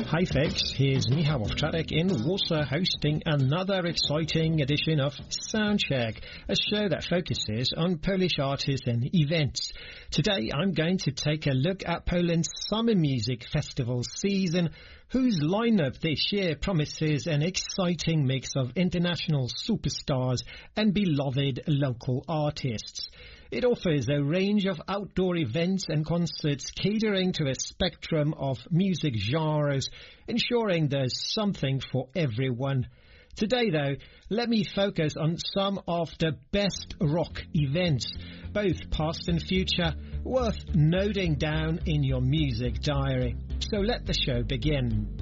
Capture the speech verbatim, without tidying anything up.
Hi folks, here's Michał Owczarek in Warsaw hosting another exciting edition of Soundcheck, a show that focuses on Polish artists and events. Today I'm going to take a look at Poland's summer music festival season, whose lineup this year promises an exciting mix of international superstars and beloved local artists. It offers a range of outdoor events and concerts catering to a spectrum of music genres, ensuring there's something for everyone. Today, though, let me focus on some of the best rock events, both past and future, worth noting down in your music diary. So let the show begin.